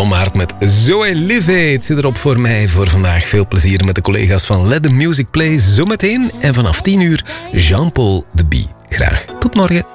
Blommaert met Zoe Live. Het zit erop voor mij voor vandaag. Veel plezier met de collega's van Let the Music Play zometeen. En vanaf 10 uur Jean-Paul de Bie. Graag tot morgen.